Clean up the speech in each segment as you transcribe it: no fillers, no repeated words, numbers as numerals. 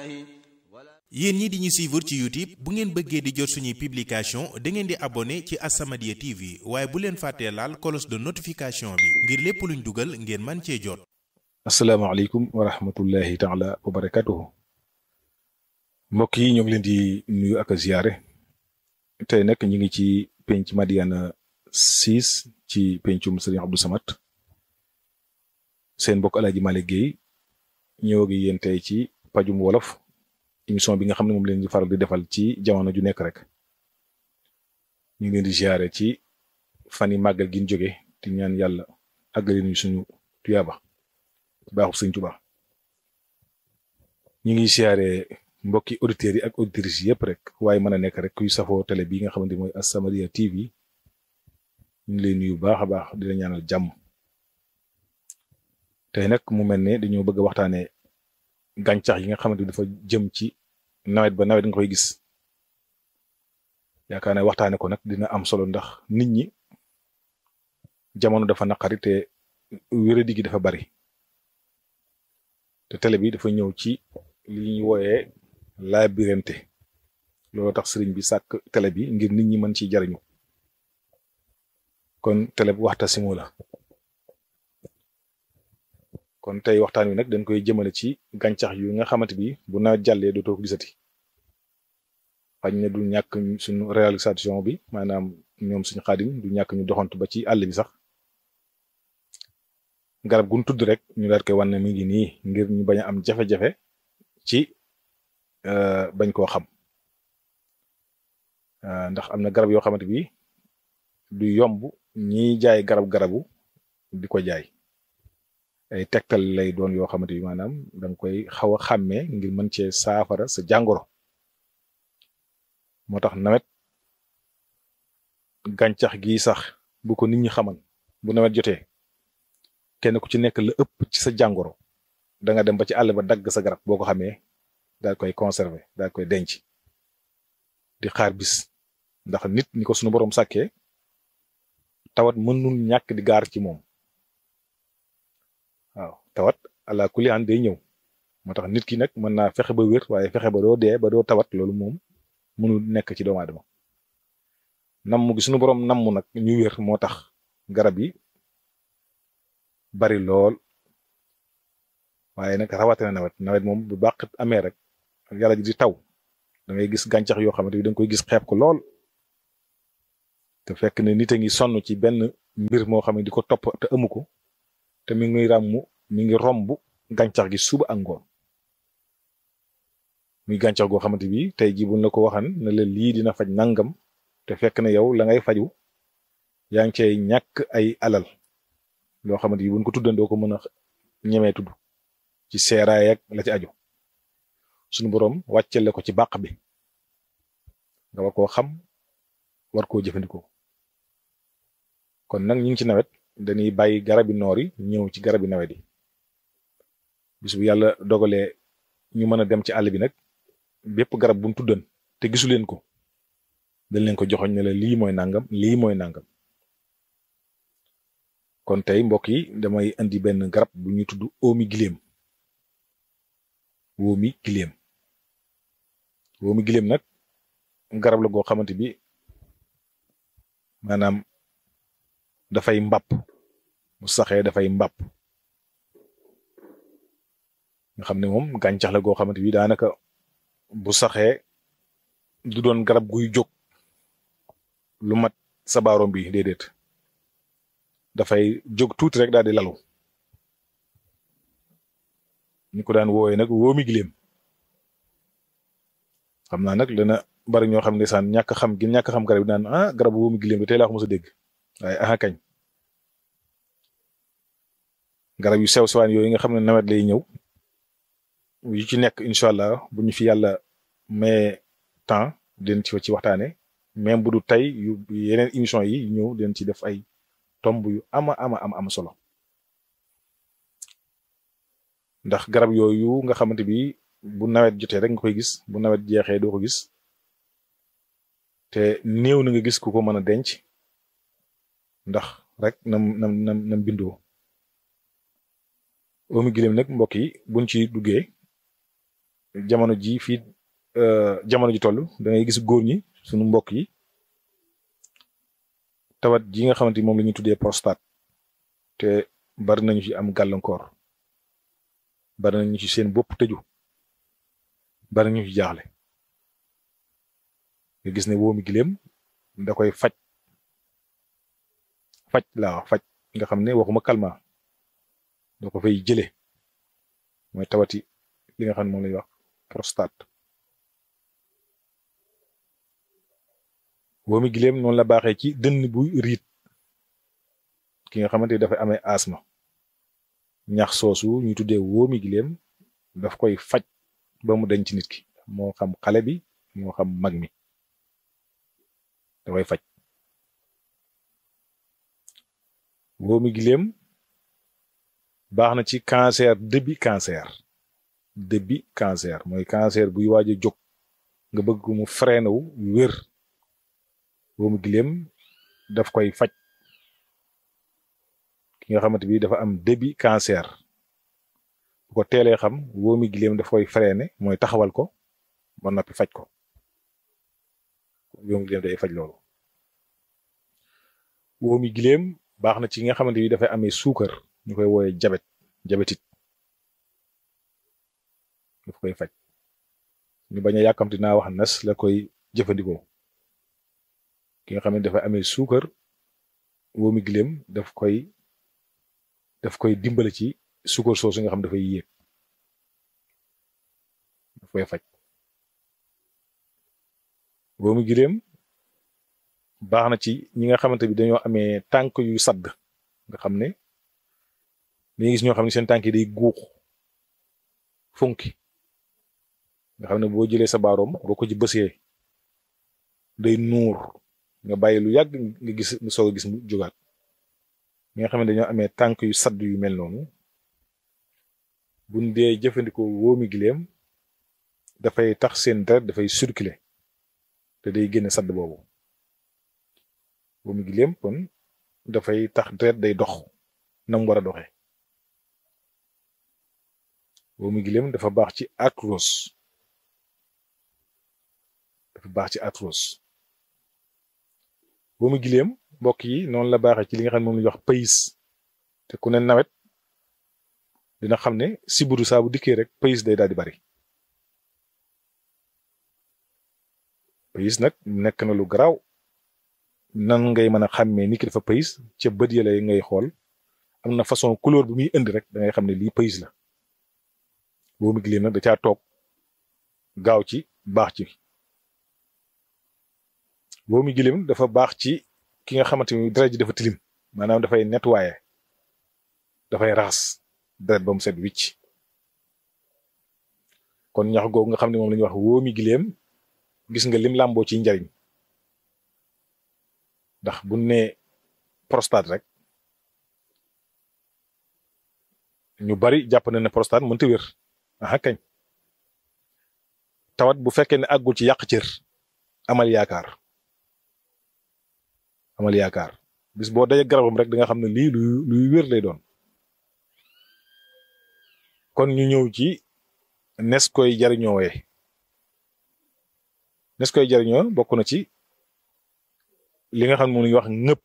yéen ñi di ñu suivre ci YouTube bu ngeen bëggee di jot suñuy publication da ngeen di abonné ci As-Samadiyya TV waaye bu leen fàttee laal cloche de notification bi ngir lépp luñ dugal ngeen man cee jot. asalaamaaleykum wa rahmatullahi taala wa barakatuhu. mbokk yi ñoo ngi leen di nuyu ak a ziyaare tey nag ñu ngi ci penc Madiyana 6 ci pencum Serigne Abdou Samad seen mbokk Alaaji Malick Guèye ñëw gi yéen tey ci pajum wolof émission bi nga xam ne moom leen di faral di defal ci jamono ju nekk rek ñu ngi leen di ziyaare ci fan yi màggal gi ñu jóge di ñaan yàlla àggale ñu suñu tuyaaba ci baaxu Sëriñ Tuubaa ñu ngi ziyaare mbokki auditeurs yi ak auditrices yëpp rek waaye mën a nekk rek kuy safoo télé bi nga xamante mooy As-Samadiyya TV ñu ngi lay nuyu baax a baax di la ñaanal jàmm tey nag mu mel ne dañoo bëgg a waxtaanee gàncax yi nga xamante dafa jëm ci nawet ba nawet nga koy gis yaakaar ne waxtaane ko nag dina am solo ndax nit ñi jamono dafa naqari te wéradi gi dafa bari te télé bi dafa ñëw ci li ñuy wooyee laabirante loolu tax sëriñ bi sàkk télé bi ngir nit ñi mën ci jariñu kon télé bu Waxtasimu la kon tey waxtaan wi nag dañ koy jëmale ci gàncax yu nga xamante bi bu nawet jàllee dootoo ko gisati xañ ne du ñàkk suñu réalisation bi maanaam ñoom suñu xaadim du ñàkk ñu doxantu ba ci àll bi sax garab gu ñu tudd rek ñu daal koy wan ne mi ngi nii ngir ñu bañ a am jafe-jafe ci bañ koo xam ndax am na garab yoo xamante bi du yomb ñiy jaay garabu di ko jaay ay tegtal lay doon yoo xamante bi maanaam danga koy xaw a xàmmee ngir mën cee saafara sa jàngoro moo tax nawet gàncax gi sax bu ko nit ñi xaman bu nawet jotee kenn ku ci nekk la ëpp ci sa jàngoro da nga dem ba ci àll ba dagg sa garab boo ko xamee daal koy conserver daal koy denc di xaar bis ndax nit ñi ko sunu boroom sàkkee tawat mënul ñàkk di gaar ci moom waaw tawat ala kulli an day ñëw moo tax nit ki nag mën naa fexe ba wér waaye fexe ba doo dee ba doo tawat loolu moom mënul nekk ci doomu aadama namm gi sunu boroom namm nag ñu wér moo tax garab yi bari lool waaye nag rawatina nawet moom bu baax amee rek yàlla ji di taw da ngay gis gàncax yoo xamante bi da nga koy gis xeeb ko lool te fekk ne nit a ngi sonn ci benn mbir moo xam ne di ko topp te amu ko te mi ngi romb gàncax gi suba ak ngoon muy gàncax goo xamante bi tey jii buñ la ko waxan ne la lii dina faj nangam te fekk ne yow la ngay faju yaa ngi cay ñàkk ay alal loo xamante bi buñ ko tuddandoo ko mën a ñemee tudd ci seeraay ak la ci aju suñu boroom wàccele ko ci bàq bi nga war koo xam war koo jëfandikoo kon nag ñu ngi ci nawet dañuy bàyyi garabi noor yi ñëw ci garabi nawet yi bis bu yàlla dogalee ñu mën a dem ci àll bi nag bépp garab bu ñu tuddan te gisu leen ko dañ leen ko joxoñ ne la lii mooy nangam lii mooy nangam kon tey mbokk yi damay indi benn garab bu ñuy tudd oomi giléem woomi giléem nag garab la goo xamante bi maanaam dafay mbàpp bu saxee dafay mbàpp nga xam ne moom gàncax la goo xamante bi daanaka bu saxee du doon garab guy jóg lu mat sa baaroom bi déedéet dafay jóg tuuti rek daal di lalu ñu ko daan wooyee nag woomi giléem xam naa nag dana bari ñoo xam ne saan ñàkk xam garab yi naan garab woomi giléem bi tey laa ko mos a dégg waaye kañ garab yu sew sewaan yooyu nga xam ne nawet lay ñëw yu ci nekk incha allah bu ñu fi yàlla may temps den ci waxtaane même bu du tey yu yeneen émission yi ñëw den ci def ay tomb yu am solo ndax garab yooyu nga xamante bi bu nawet jotee rek nga koy gis bu nawet jeexee doo ko gis te néew na nga gis ku ko mën a denc ndax rek nam bindoo oomi giléem nag mbokk yi buñ ci duggee jamono ji fii jamono ji toll da ngay gis góor ñi sunu mbokk yi tawat ji nga xamante ni moom la ñuy tuddee prostate te bari nañu ci am gàllankoor bari nañu ci seen bopp tëju bari nañu ci jaaxle nga gis ne wóomi giléem da koy faj faj nga xam ne waxuma calmant da ko fay jële mooy tawati li nga xam ne moom lañuy wax prostate wóomi giléem noonu la baaxee ci dënn bu riit ki nga xamante ni dafay amee asma ñax soosu ñuy tuddee wóomi giléem daf koy faj ba mu dañ ci nit ki moo xam xale bi moo xam mag mi da koy faj wóomi giléem baax na ci cancer début cancer mooy cancer buy waaj a jóg nga bëgg mu freiné wu wér wóomi giléem daf koy faj ki nga xamante bi dafa am début cancer bu ko teelee xam wóomi giléem daf koy freiné mooy taxawal ko ba noppi faj ko wóomi giléem day faj loolu wóomi giléem baax na ci nga xamante bi dafay amee suukar ñu koy wooye diabétique daf koy faj ñu bañ a yàkkamti naa wax nas la koy jëfandikoo ki nga xam ne dafay amee suukar wóomi giléem daf koy dimbale ci suukar soosu nga xam dafay yéeg daf koy faj wóomi giléem baax na ci ñi nga xamante bi dañoo amee tànk yu sadd nga xam ne dañuy gis ñoo xam ne seen tànk yi day guux funki nga xam ne boo jëlee sa baaroom boo ko ci bësee day nuur nga bàyyi lu yàgg nga gis nga soog a gis mu jógaat ñi nga xam ne dañoo amee tànk yu sadd yu mel noonu buñ dee jëfandikoo wóomi giléem dafay tax seen deret dafay circuler te day génne sadd boobu wóomi giléem kon dafay tax deret day dox nam war a doxee wóomi giléem dafa baax ci arthrose wóomi giléem mbokk yi noonu la baaxee ci li nga xam ne moom la ñuy wax pays te ku ne nawet dina xam ne sibiru saa bu dikkee rek pays day daal di bari pays nag nekk na lu garaaw nan ngay mën a xàmmee ni ki dafa pays ca bët ya lay ngay xool am na façon couleur bi muy indi rek da ngay xam ne lii pays la wóomi giléem nag da caa toog gaaw ci baax ci wóomi giléem dafa baax ci ki nga xamante ni deret ji dafa tilim maanaam dafay nettoyer dafay raxas deret ba mu set wicc kon ñax googu nga xam ne moom la ñuy wax wóomi giléem gis nga lim làmboo ci njariñ ndax bu ne prostate rek ñu bari jàpp na ne prostate mënta wér aha kañ tawat bu fekkee ne àggul ci yàq cër amal yaakaar bis boo daje garabam rek da nga xam ne lii luy wér lay doon kon ñu ñëw ci nes koy jariñoo bokk na ci li nga xam ne moom la ñuy wax ngëpp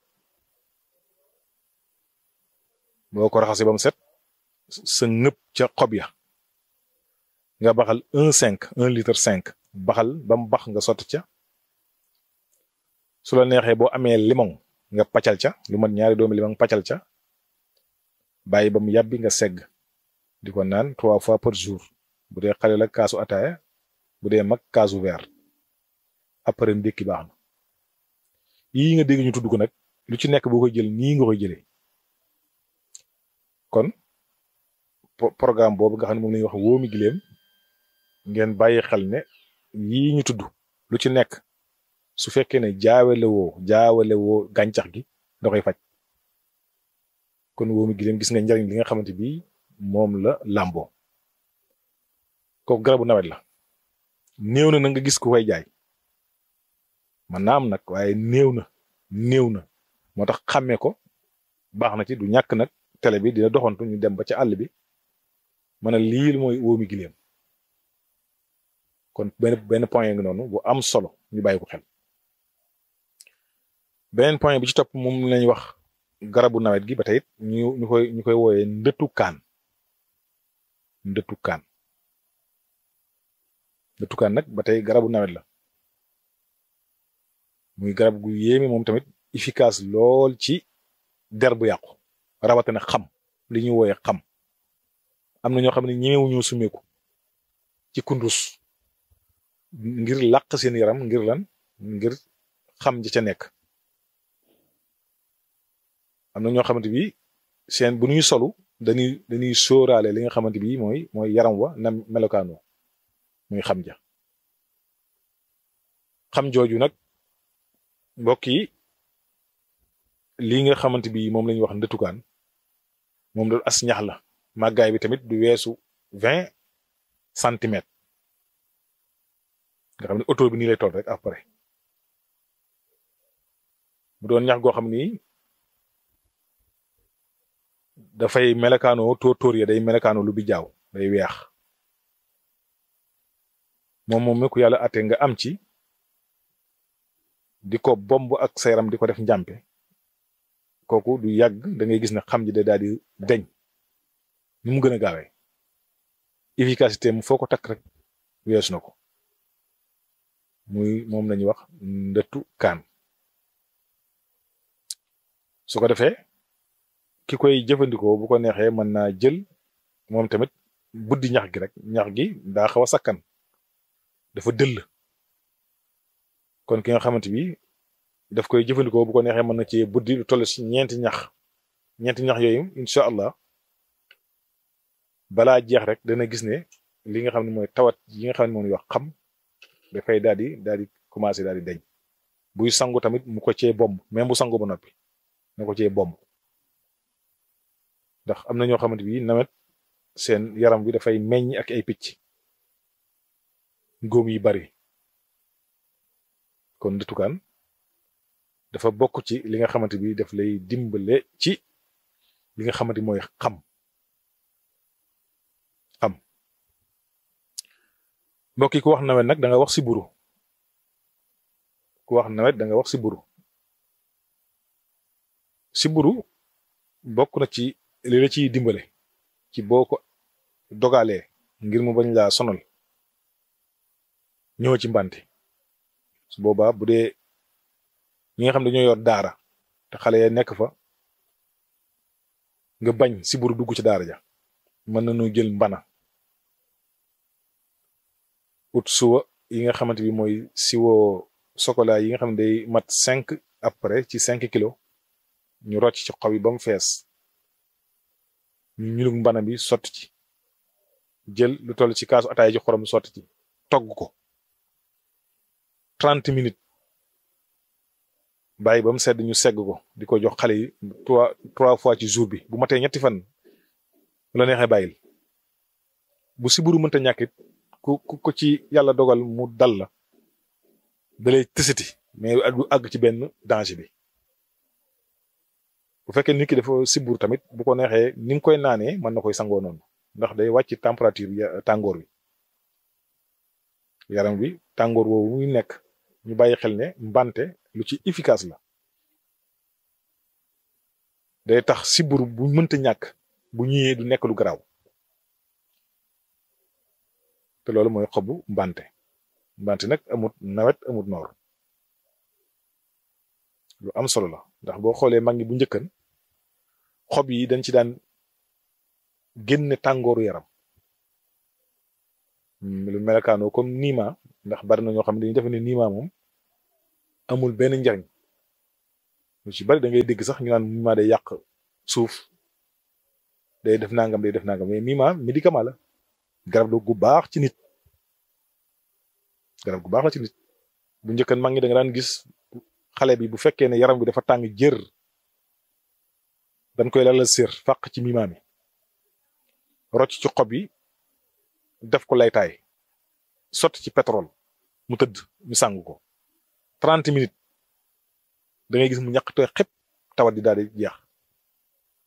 boo ko raxasee ba mu set sa ngëpp ca xob ya nga baxal 1 litre 5 baxal ba mu bax nga sotti ca su la neexee boo amee limon nga paccal ca lu mat 2 doomi limon paccal ca bàyyi ba mu yàbbi nga segg di ko naan 3 fois par jour bu dee xale la kaasu ataaya bu dee mag kaasu verre après ndékki baax na yii nga dégg ñu tudd ko nag lu ci nekk boo koy jël nii nga koy jëlee kon programme boobu nga xam ne moom la ñuy wax wóomi giléem ngeen bàyyi xel ne yii ñu tudd lu ci nekk su fekkee ne jaawale woo gàncax gi da koy faj kon wóomi giléem gis nga njariñ li nga xamante bi moom la làmboo kooku garabu nawet la néew na nga gis ku koy jaay man naa am nag waaye néew na moo tax xàmmee ko baax na ci du ñàkk nag télé bi dina doxantu ñu dem ba ca àll bi mën a lii mooy wóomi giléem kon benn point ngi noonu bu am solo ñu bàyyi ko xel. beneen point bi ci topp moom lañ wax garabu nawet gi ba tey ñu koy wooyee ndëtu kaan. ndëtu kaan nag ba tey garabu nawet la muy garab gu yéeme moom tamit efficace lool ci der bu yàqu rawatina xam li ñuy wooyee xam. am na ñoo xam ne ñemewuñu sumeeku ci kundus ngir làq seen yaram ngir lan ngir xam ji ca nekk. am na ñoo xamante bi seen bu ñuy solu dañuy sóoraale li nga xamante bi mooy yaram wa na melokaanoo muy xam ja. xam jooju nag mbokk yi lii nga xamante bi moom la ñuy wax ndëtukaan moom doon as ñax la màggaay bi tamit du weesu 20 centimètres nga xam ne auto bi nii lay toll rek après mu doon ñax goo xam ni dafay melakaanoo tóor ya day melakaanoo lu bi jaaw day weex moom mi ku yàlla ate nga am ci di ko bomb ak sa yaram di ko def njàmpe kooku du yàgg da ngay gis ne xam ji day daal di deñ ni mu gën a gaawee efficacité mu foo ko takk rek weesu na ko muy moom lañuy wax ndëtu kaan. su ko defee ki koy jëfandikoo bu ko neexee mën naa jël moom tamit buddi ñax gi rek ñax gi daa xaw a sakkan dafa dëll kon ki nga xamante bi daf koy jëfandikoo bu ko neexee mën na ci buddi lu toll ci ñeenti ñax yooyu incha allah balaa jeex rek dana gis ne li nga xam ne mooy tawat yi nga xam ne moom wax xam dafay daal di commencé daal di deñ. buy sangu tamit mu ko cee bomb même bu sangu ba noppi na ko cee bomb ndax am na ñoo xamante bi nawet seen yaram bi dafay meññ ak ay picc góom yi bari kon ndëtukaan dafa bokk ci li nga xamante bi daf lay dimbale ci li nga xamante mooy xam mbokk yi ku wax nawet nag da nga wax siburu siburu bokk na ci li la ciy dimbale ci boo ko dogalee ngir mu bañ laa sonal ñëw ci mbante su boobaa bu dee ñi nga xam ne dañoo yor daara te xale ya nekk fa nga bañ siburu dugg ci daara ja mën nañu jël mbana ut suwa yi nga xamante bi mooy siwo chocolat yi nga xam ne day mat 5 après ci 5 kilos ñu rocc ci xob yi ba mu fees ñu ñulug mbana bi sotti ci jël lu toll ci kaasu ataay ji xorom sotti ci togg ko 30 minutes bàyyi ba mu sedd ñu segg ko di ko jox xale yi 3 fois ci jour bi bu matee ñetti fan la neexee bàyyil bu siburu mënta ñàkkit ku ko ci yàlla dogal mu dal la dalay tësati mais du àgg ci benn danger bi bu fekkee nit ki dafa siburu tamit bu ko neexee ni mu koy naanee mën na koy sangoo noonu ndax day wàcc température tàngoor wi yaram wi tàngoor woowu muy nekk ñu bàyyi xel ne mbante lu ci efficace la day tax siburu bu mënta ñàkk bu ñëwee du nekk lu garaaw te loolu mooy xobu mbante nag amut nawet amut noor lu am solo la ndax boo xoolee mag ñi bu njëkkan xob yi dañ ci daan génne tàngooru yaram lu melakaanoo comme niima ndax bari na ñoo xam ne dañuy defe ne niima moom amul benn njariñ lu ci bari da ngay dégg sax ñu naan niima day yàq suuf day def nangam mais niima médicament la garab gu baax ci nit bu njëkkan mag ñi da nga daan gis xale bi bu fekkee ne yaram bi dafa tàng jër dañ koy lalal sér fàq ci miima mi rocc ci xob yi def ko laytaay sotti ci pétrole mu tëdd ñu sàng ko 30 minutes da ngay gis mu ñaqtoo xëpp tawat di daal di jeex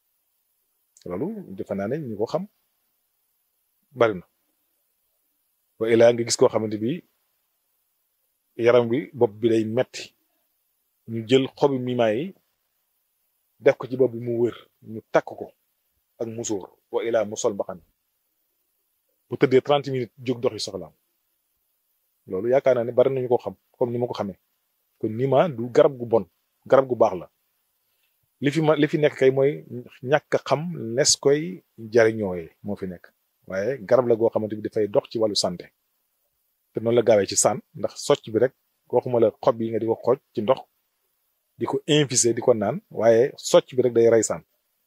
loolu defe naa ne ñu ko xam bari na wa ilaa nga gis koo xamante bi yaram bi bopp bi day metti ñu jël xobi mimaa yi def ko ci bopp bi mu wër ñu takk ko ak musóor wa ilaa mu sol mbaxana bu tëddee 30 minutes jóg doxi soxlaam loolu yaakaar naa ne bari nañu ko xam comme ni ma ko xamee kon nima du garab gu bon garab gu baax la li fi nekk kay mooy ñàkk a xam nes koy jariñooyee moo fi nekk waaye garab la goo xamante bi dafay dox ci wàllu santé te noonu la gaawee ci saan ndax socc bi rek waxuma la xob yi nga di ko xooj ci ndox di ko infuser di ko naan waaye socc bi rek day rey saan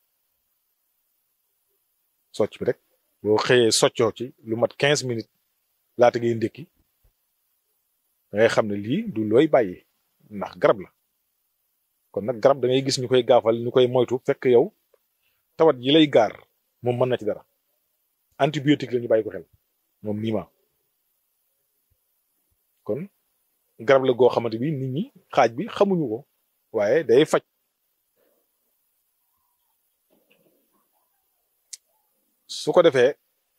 socc bi rek boo xëyee soccoo ci lu mat 15 minutes laata ngay ndékki da ngay xam ne lii du looy bàyyi ndax garab la kon nag garab da ngay gis ñu koy gaafal ñu koy moytu fekk yow tawat yi lay gaar moom mën na ci dara antibiotique la ñu bàyyi ko xel moom niima kon garab la goo xamante bi nit ñi xaaj bi xamuñu ko waaye day faj su ko defee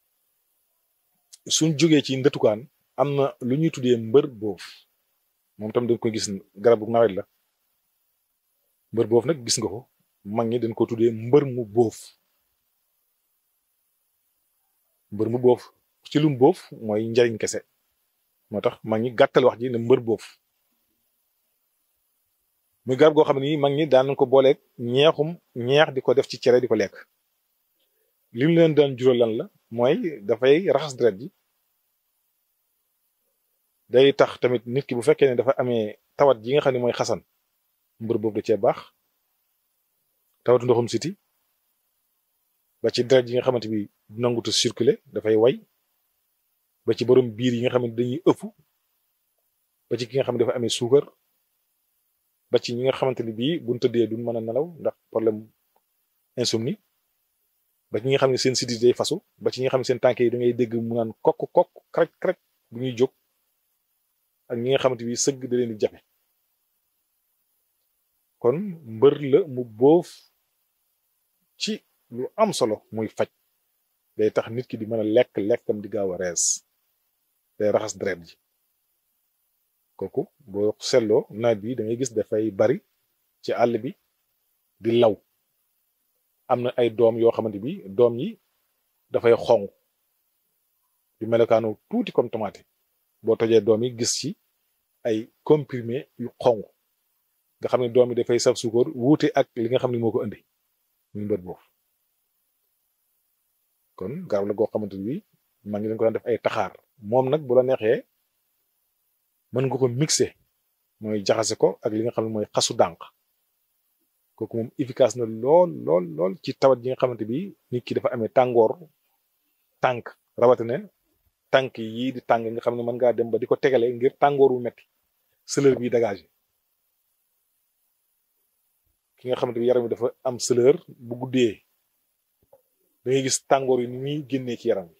suñ jógee ci ndëtukaan am na lu ñuy tuddee mbër boof moom tam dañ ko gis garabu nawet la mbër boof nag gis nga ko mag ñi dañ ko tuddee mbër mu boof mbër mu boof ci lum boof mooy njariñ kese moo tax mag ñi gàttal wax ji ne mbër boof muy garab goo xam ne nii mag ñi daan nañ ko booleeg ñeex di ko def ci cere di ko lekk li mu leen daan jural lan la mooy dafay raxas deret ji day tax tamit nit ki bu fekkee ne dafa amee tawat ji nga xam ne mooy xasan mbër boobu da cee baax tawatu ndoxum siti ba ci deret yi nga xamante bi nangutu circuler dafay way ba ci borom biir yi nga xamante dañuy ëpp ba ci ki nga xam ne dafa amee suukar ba ci ñi nga xamante ni bii buñ tëddee duñ mën a nelaw ndax problème insomnie ba ci ñi nga xam ne seen sidit day fasu ba ci ñi nga xam ne seen tànk yi da ngay dégg mu naan kokk krek krek bu ñuy jóg ak ñi nga xamante bi sëgg da leen di jafe kon mbër la mu boof ci lu am solo muy faj day tax nit ki di mën a lekkam di gaaw a rees day raxas deret ji kooku boo seetloo nawet bi da ngay gis dafay bari ci àll bi di law am na ay doom yoo xamante bi doom yi dafay xong di melokaanu tuuti comme tomate boo tojee doom yi gis ci ay comprimé yu xong nga xam ne doom yi dafay saf suukar wuute ak li nga xam ne moo ko indi muy mbër boofu kon garab la goo xamante bi maa ngi leen ko daan def ay taxaar moom nag bu la neexee mën nga ko mixé mooy jaxase ko ak li nga xam ne mooy xasu dànq kooku moom efficace na lool ci tawat yi nga xamante bi nit ki dafa amee tàngoor tànk rawatina tànk yii di tàng nga xam ne mën ngaa dem ba di ko tegale ngir tàngoor wu metti sëlër bi dégagé ki nga xamante bi yaram bi dafa am sëlër bu guddee da ngay gis tàngoor yi ni muy génnee ci yaram bi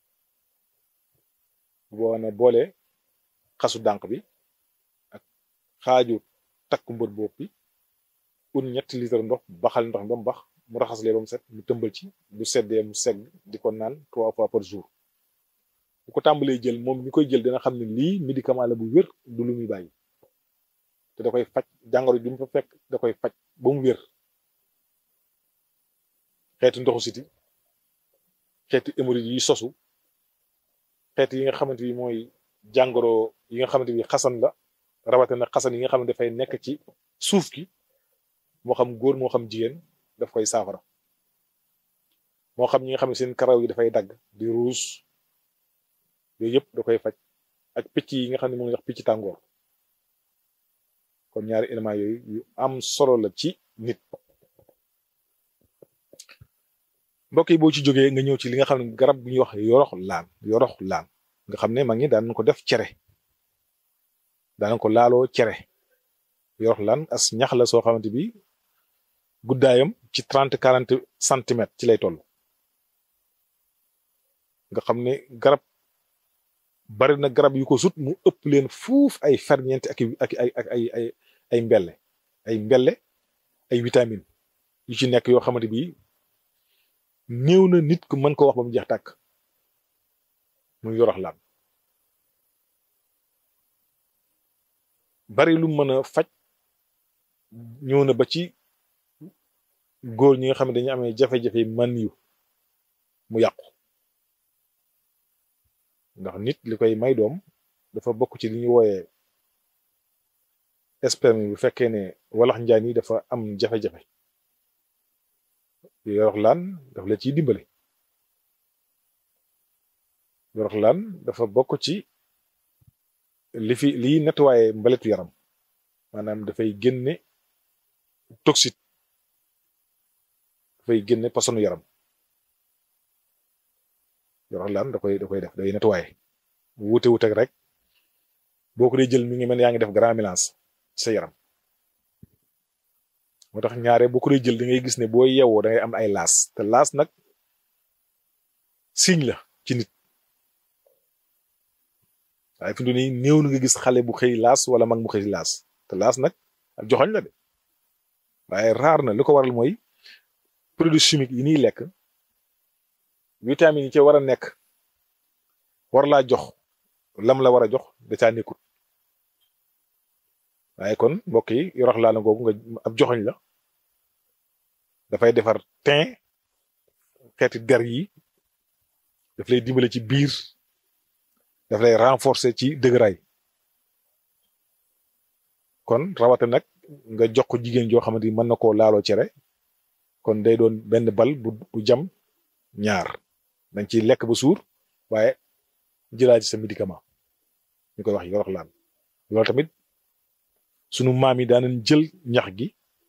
boo ne boole xasu dànq bi ak xaaju takk mbër bopp bi un 3 litre ndox baxal ndox ba mu bax mu raxaslee ba mu set mu tëmbal ci bu seddee mu segg di ko naan 3 fois par jour bu ko tàmbalee jël moom mi koy jël dina xam ne lii médicament la bu wér du lu muy bàyyi te da koy faj jàngoro bi mu fa fekk da koy faj ba mu wér xeetu ndoxu siti xeetu hémorroïde yi sosu xeetu yi nga xamante bi mooy jàngoro yi nga xamante bi xasan la rawatina xasan yi nga xam ne dafay nekk ci suuf ki moo xam góor moo xam jigéen daf koy saafara moo xam ñi nga xam ne seen karaw yi dafay dagg di ruus yooyu yëpp da koy faj ak picc yi nga xam ne moom la wax picc tàngoor kon ñaari éléments yooyu yu am solo la ci nit mbokk yi boo ci jógee nga ñëw ci li nga xam ne garab bu ñuy wax yorox laan nga xam ne mag ñi daan ko def cere daan ko laaloo cere yorox laan as ñax la soo xamante bi guddaayam ci 30-40 centimètres ci lay toll nga xam ne garab bari na garab yu ko sut mu ëpp leen fuuf ay ferñeent ak ay mbelle ay vitamine yu ci nekk yoo xamante bi néew na nit ku mën ko wax ba mu jeex tàkk muy yorox laan bari lu mën a faj ñëw na ba ci góor ñi nga xam ne dañu amee jafe-jafe man yu mu yàqu ndax nit li koy may doom dafa bokk ci li ñuy wooyee sperme bu fekkee ne walax njaan yi dafa am jafe-jafe yoroxlaan daf la ciy dimbale yoroxlaan dafa bokk ci liy nettoyé mbaletu yaram maanaam dafay génne toxique dafay génne posonu yaram yoroxlaan da koy def day nettoyé wute ak rek boo ko dee jël mi ngi mel yaa ngi def grand mélange ci sa yaram moo tax ñaare boo ko dee jël da ngay gis ne boo yeewoo da ngay am ay laas te laas nag signe la ci nit waaye fi mu ne nii néew na nga gis xale bu xëy laas wala mag mu xëy laas te laas nag ak joxoñ la de waaye raar na li ko waral mooy produit chimique yi ñuy lekk vitamine yi ci war a nekk war laa jox lam la war a jox da caa nekkut waaye kon mbokk yi yorox laa la googu nga ab joxoñ la dafay defar teint xeeti der yi daf lay dimbale ci biir daf lay renforcer ci dëgëraay kon rawate nag nga jox ko jigéen joo xamante ni mën na koo laaloo cere kon day doon benn bal bu jam ñaar dañ ciy lekk ba suur waaye jëlaat ci sa médicament ñu koy wax yorox laan loolu tamit sunu maam yi daanañ jël ñax gi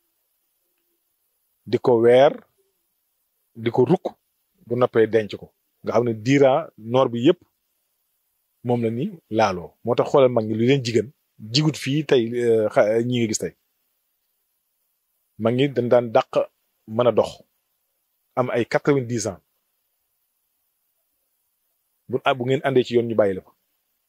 di ko weer di ko rukk bu noppee denc ko nga xam ne diira noor bi yépp moom la ni laaloo moo tax xoolal mag ñi lu leen jigéen jigut fii tey ñi nga gis tey mag ñi dañ daan dàq mën a dox am ay 90 ans bu ngeen àndee ci yoon ñu bàyyi la fa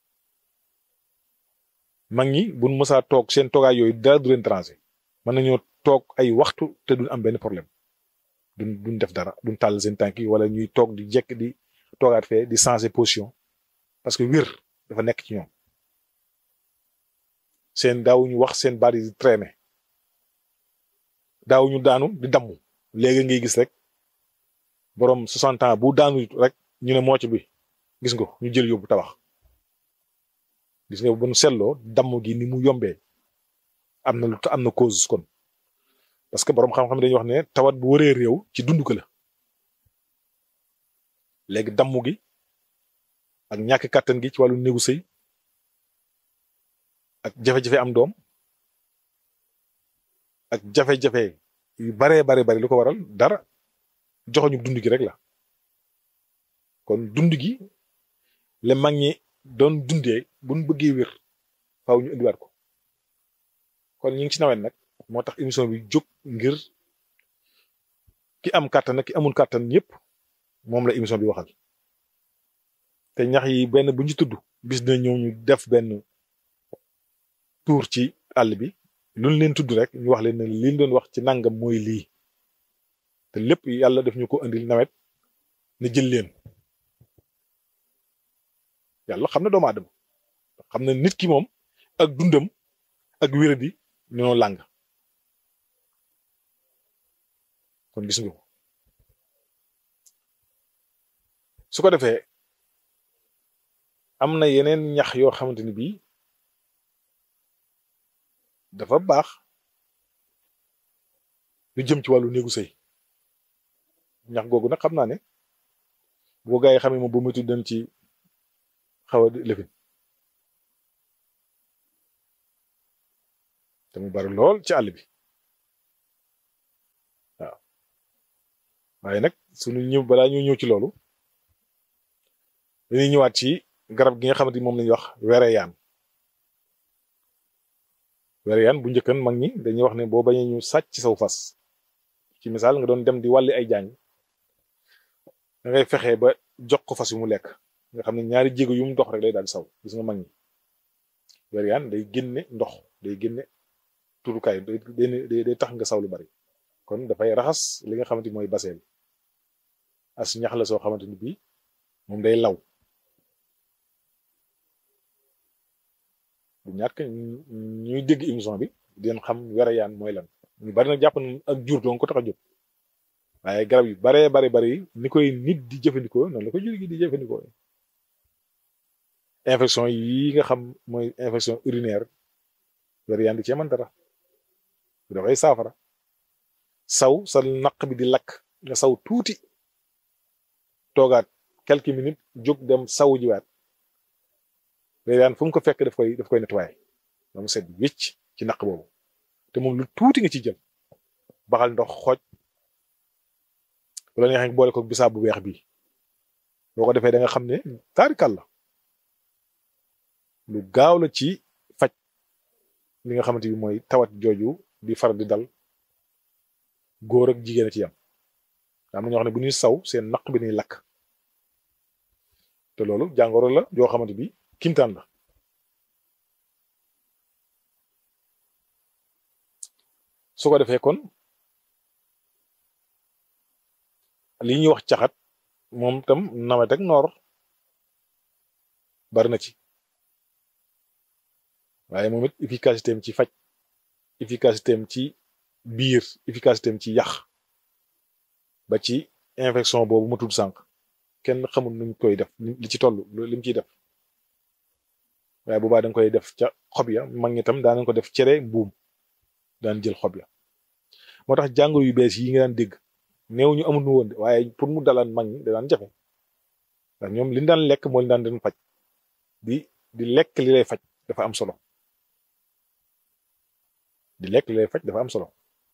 mag ñi buñ mësaa toog seen toogaay yooyu dara du leen tranché mën nañoo toog ay waxtu te duñ am benn problème duñ def dara duñ tàll seen tànk yi wala ñuy toog di jekk di toogaat fee di changer position parce que wér dafa nekk ci ñoom seen daawuñu wax seen baat yi di traîner daawuñu daanu di damm léegi ngay gis rek borom 60 ans bu daanu rek ñu ne mooc bi gis nga ñu jël yóbbu tabax gis nga bu nu seetloo damm gi ni mu yombee am na cause kon parce que borom xam-xam dañuy wax ne tawat bu wëree réew ci dund ko la léegi damm gi ak ñàkk kàttan gi ci wàllu néegu sëy ak jafe-jafe am doom ak jafe-jafe yu bari lu ko waral dara joxoñu dund gi rek la kon dund gi le mag ñi doon dundee buñ bëggee wér faaw ñu indiwaat ko kon ñu ngi ci nawet nag moo tax émission bi jóg ngir ki am kàttan ak ki amul kàttan ñëpp moom la émission bi waxal te ñax yi benn bu ñu tudd bis na ñëw ñu def benn tour ci àll bi luñ leen tudd rek ñu wax leen ne liñ doon wax ci nangam mooy lii te lépp yàlla def ñu ko indil nawet ne jël leen yàlla xam na doomu aadama xam na nit ki moom ak dundam ak wéradi ñoo làng kon gis nga ko su ko defee am na yeneen ñax yoo xamante ni bii dafa baax lu jëm ci wàllu néegu sëy ñax googu nag xam naa ne boo gaa yi xamee moom bu muy tudd dañ ci xaw a lëfin te mu bari lool ci àll bi waaw waaye nag suñu ñëw balaa ñu ñëw ci loolu dañuy ñëwaat ci garab gi nga xamante ni moom lañuy wax wereyaan wereyaan bu njëkkan mag ñi dañuy wax ne boo bañee ñu sàcc ci saw fas ci misaal nga doon dem di wàlli ay jaañ da ngay fexe ba jox ko fas yu mu lekk nga xam ne ñaari jéego yu mu dox rek day daal saw gis nga mag ñi wereyaan day génne ndox day génne turukaay day tax nga saw lu bari kon dafay raxas li nga xamante ni mooy basee bi as ñax la soo xamante ni bii moom day law du ñàkk ñuy dégg émission bi di leen xam wereyaan mooy lan ñu bari nag jàpp na ak jur doon ko tax a jóg waaye garab yu baree bari ni koy nit di jëfandikoo noonu la ko jur gi di jëfandikoo infection yi nga xam mooy infection urinaire wereyaan di cee mën dara da koy saafara saw sa naq bi di lakk nga saw tuuti toogaat quelques minutes jóg dem saw jiwaat wereyaan fu mu ko fekk daf koy nettoyer ba mu set wécc ci naq boobu te moom lu tuuti nga ci jël baxal ndox xooj wala neexee boole ko bisaab bu weex bii boo ko defee da nga xam ne taarikal la lu gaaw la ci faj li nga xamante bi mooy tawat jooju di faral di dal góor ak jigéen a ci yam am na ñoo xam ne bu ñuy saw seen naq bi ñuy lakk te loolu jàngoro la yoo xamante bi kimtaan la su ko defee kon li ñuy wax caxat moom tam nawet ak noor bari na ci waaye moom it efficacité am ci faj efficacité am ci biir efficacité am ci yàq ba ci infection boobu ma tudd sànq kenn xamul nuñ koy def li ci toll lim ciy def waaye boobaa da nga koy def ca xob ya mag ñi tam daan ko def cere mbuum daan jël xob ya moo tax jàngoro yu bees yi nga daan dégg néew ñu amul nu woon waaye pour mu dalaan mag ñi da daan jafe ndax ñoom li ñu daan lekk moo li daan den faj di lekk li lay faj dafa am solo di lekk li lay faj dafa am solo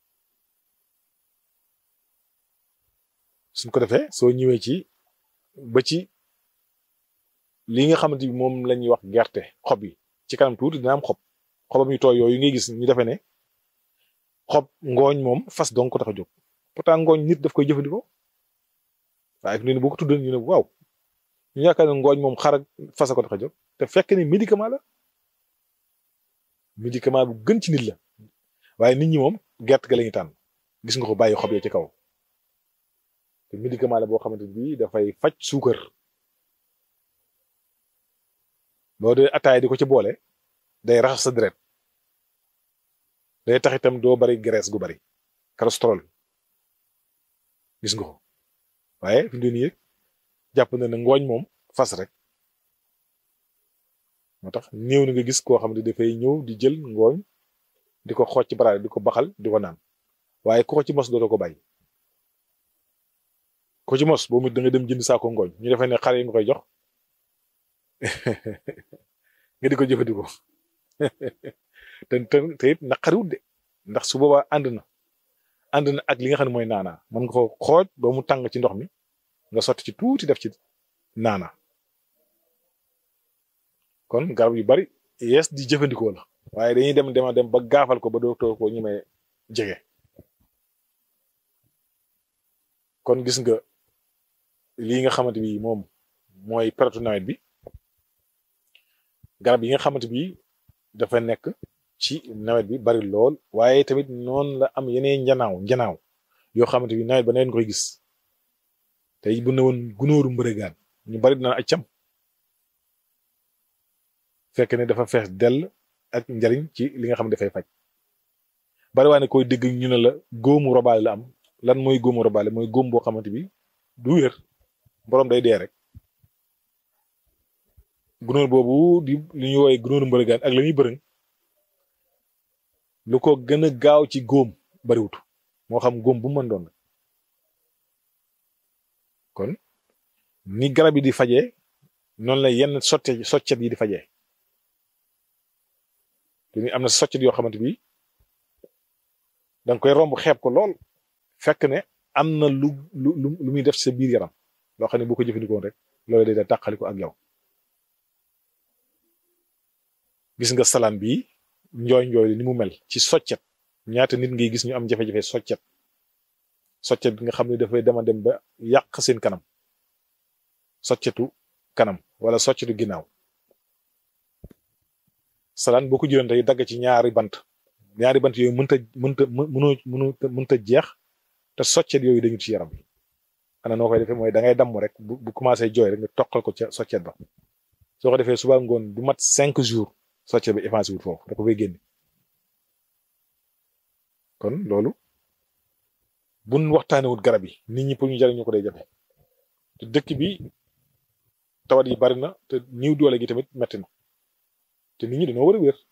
suñ ko defee soo ñëwee ci ba ci li nga xamante bi moom la ñuy wax gerte xob yi ci kanam tuuti dina am xobam yu tooy yooyu ngay gis ñu defee ne xob ngooñ moom fas donc ko tax a jóg pourtant ngooñ nit daf koy jëfandikoo waaye fi mu ne boo ko tuddee ñu ne waaw ñu yaakaar ne ngooñ moom xar ak fas a ko tax a jóg te fekk ne médicament la médicament bu gën ci nit la waaye nit ñi moom gerte ga la ñuy tànn gis nga ko bàyyi xob yi ci kaw te médicament la boo xamante bi dafay faj suukar boo dee ataay di ko ci boole day raxas sa deret day tax itam doo bari graisse gu bari cholestérol gis nga ko waaye fi mu ne nii jàpp na ne ngooñ moom fas rek moo tax néew na nga gis koo xam ne dafay ñëw di jël ngooñ di ko xooj ci baraade di ko baxal di ko naan waaye ku ko ci mos dootoo ko bàyyi ko ci mos boobu da nga dem jënd saako ngooñ ñu defee ne xale yi nga koy jox nga di ko jëfandikoo te it naqariwut de ndax su boobaa ànd na ak li nga xam ne mooy naana mën nga ko xooj ba mu tàng ci ndox mi nga sotti ci tuuti def ci naana kon garab yu bari yees di jëfandikoo la waaye dañuy dem ba gaafal ko ba dootoo ko ñemee jege kon gis nga lii nga xamante bi moom mooy période nawet bi garab yi nga xamante bi dafa nekk ci nawet bi bari lool waaye tamit noonu la am yeneen njanaaw yoo xamante bi nawet ba neen koy gis tey bu ne woon gunóoru mbërëgaan ñu bari dina accam fekk ne dafa fees dell ak njariñ ci li nga xam ne dafay faj bari waa ne koy dégg ñu ne la góomu robaale la am lan mooy góomu robaale mooy góom boo xamante bi du wér boroom day dee rek gunóor boobu di li ñuy woowee gunóoru mbërëgaan ak la ñuy bërëng lu ko gën a gaaw ci góom bariwut moo xam góom bu mën doon kon ni garab yi di fajee noonu la yenn soccet yi di fajee te ni am na soccet yoo xamante bi danga koy romb xeeb ko lool fekk ne am na lu muy def sa biir yaram loo xam ne boo ko jëfandikoo rek loolu day da tàqali ko ak yow gis nga salaan bi njooy ni mu mel ci soccet ñaata nit ngay gis ñu am jafe-jafe soccet bi nga xam ne dafay dem ba yàq seen kanam soccetu kanam wala soccetu ginnaaw salaan boo ko jëloon tey dagg ci ñaari bant yooyu mënta jeex te soccet yooyu dañu ci yaram bi ana noo koy defee mooy da ngay damm rek bu commencé jooy rek nga toqal ko ca soccet ba soo ko defee suba ngoon du mat 5 jours socce bi effacé wut foofu da ko fay génne kon loolu buñ waxtaanee wut garab yi nit ñi pour ñu jariñu ko day jafe te dëkk bi tawat yi bari na te ñiw doole gi tamit metti na te nit ñi dañoo war a wér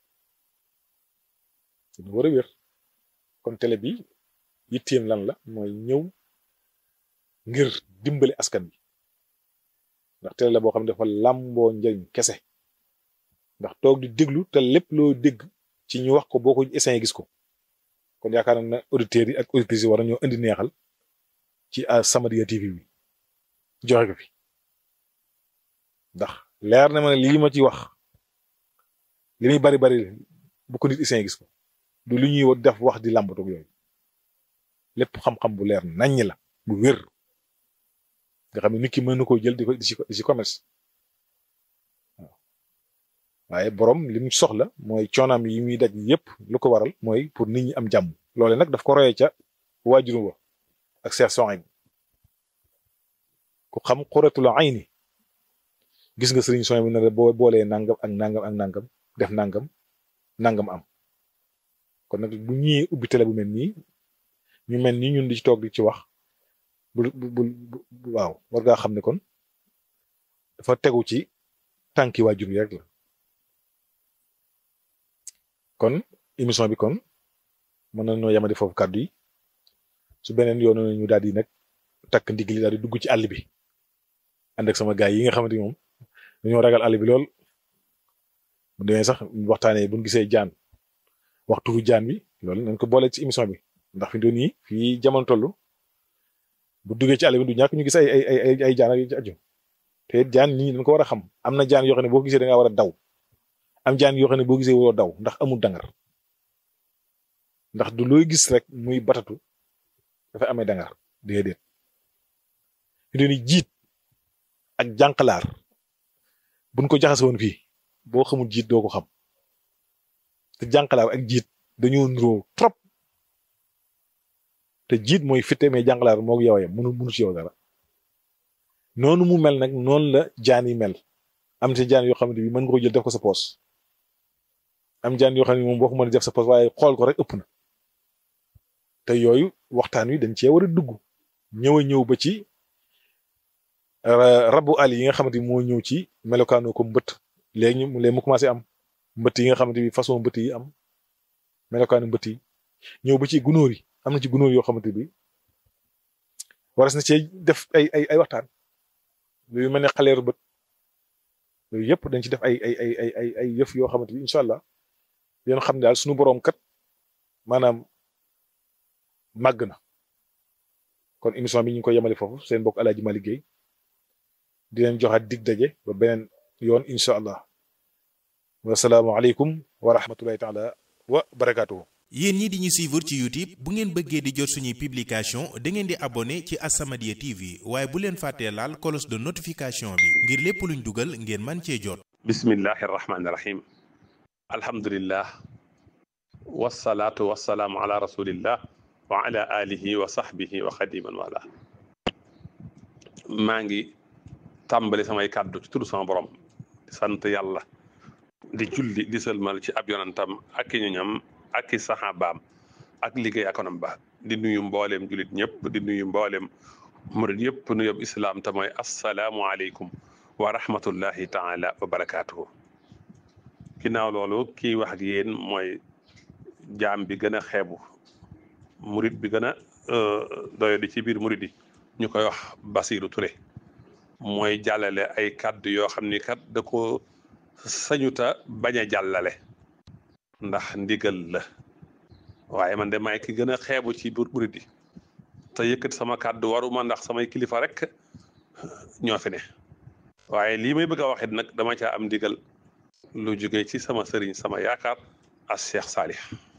dañoo war a wér kon télé bi yitteem lan la mooy ñëw ngir dimbali askan bi ndax télé la boo xam ne dafa làmboo njëriñ kese ndax toog di déglu te lépp loo dégg ci ñu wax ko boo ko essayé gis ko kon yaakaar na auditeurs yi ak auditrices yi war nañoo indi neexal ci As-Samadiyya TV bi joxe ko fi ndax leer na ma ne lii ma ci wax li muy bari bari bu ko nit essayé gis ko du lu ñuy def wax di làmbatoog yooyu lépp xam-xam bu leer naññ la bu wér nga xam ne nit ki mën na koo jël di ci commerce waaw waaye borom li mu soxla mooy coonaam yi muy daj yépp lu ko waral mooy pour nit ñi am jàmm loole nag daf ko royee ca waajuru wa ak Cheikh Souhaïbou ku xam Qurratul Ayni gis nga Serigne Souhaïbou ne la boo boolee nangam ak nangam ak nangam def nangam am kon nag bu ñëwee ubbi télé bu mel nii ñu mel nii ñun di ci toog di ci wax waaw war ngaa xam ne kon dafa tegu ci tànki waajur yi rek la kon émission bi kon mën na noo yamadi foofu kàddu yi su beneen yoon ñu daal di nag takk ndigli daal di dugg ci àll bi ànd ak sama gaay yi nga xamante ni moom dañoo ragal àll bi lool bu demee sax waxtaanee buñ gisee jaan waxtu fu jaan bi loolu nañ ko boole ci émission bi ndax fi mu toll nii fii jamono toll bu duggee ci àll bi du ñàkk ñu gis ay jaan ak yu ci aju te jaan nii dañ ko war a xam am na jaan yoo xam ne boo gisee da ngaa war a daw am jaan yoo xam ne boo gisee waroo daw ndax amul dangar ndax du looy gis rek muy batatu dafa amee dangar déedéet fi mu toll nii jiit ak jànqalaar buñ ko jaxase woon fii boo xamul jiit doo ko xam te jànqalaar ak jiit dañoo nuroo trop te jiit mooy fitte mais jànqalaar moo yow yam mënu ci yow dara noonu mu mel nag noonu la jaan yi mel am ci jaan yoo xamante bi mën nga ko jël def ko sa poos am jaan yoo xam ne moom boo ko mën a def sa poos waaye xool ko rek ëpp na te yooyu waxtaan wi dañ cee war a dugg ñëw ba ci rabu àll yi nga xamante bi moo ñëw ci melokaanoo ko mbëtt léegi mu commencé am mbëtt yi nga xamante bi façon mbëtt yi am melokaanu mbëtt yi ñëw ba ci gunóor yi am na ci gunóor yoo xamante bi waras na cee def ay waxtaan yu mel ne xaleeru bët yooyu yëpp dañ ci def ay yëf yoo xamante bi incha allah yéen xam ne daal suñu boroom kat maanaam màgg na kon émission bi ñu ngi koy yemale foofu seen bokk Alaaji Malick Gueye di leen joxaat dig daje ba beneen yoon incha allah wasalaamu aleykum wa rahmatullahi taala wa barakaatuhu. yéen ñi di ñu suivre ci YouTube bu ngeen bëggee di jot suñuy publication da ngeen di abonné ci As-Samadiyya TV waaye bu leen fàttee laal cloche de notification bi ngir lépp luñ dugal ngeen man cee jot. bismillahi rahmaani rahim. alhamdulillah. wasalaatu wasalaamu ala rasulillah wa ala alihi wa sahbihi wa xadiman wala. maa ngi tàmbali samay kàddu ci turu sama borom di sant yàlla di julli di sëlmal ci ab yonantam ak i ñoñam ak i saxaabaam ak liggéey akonam ba di nuyu mbooleem julit ñëpp di nuyu mbooleem murid yëpp nuyób islaam te mooy assalaamu aleykum wa rahmatullahi taala wa barakaatuhu. ginnaaw loolu kii wax ak yéen mooy jaam bi gën a xeebu murid bi gën a doyo di ci biir murid yi ñu koy wax Basiru Touré mooy jàllale ay kàddu yoo xam ni kat da ko sañuta bañ a jàllale ndax ndigal la waaye man de maay ki gën a xeebu ci biir murid yi te yëkkati sama kàddu waruma ndax samay kilifa rek ñoo fi ne waaye lii may bëgg a waxit nag dama caa am ndigal lu jóge ci sama sëriñ sama yaakaar as Cheikh Salih